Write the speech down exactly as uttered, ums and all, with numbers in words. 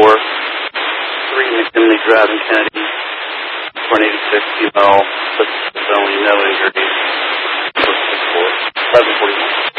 four, three McKinley Drive in Kennedy, four eighty-six female, but only no injuries, eleven forty-one.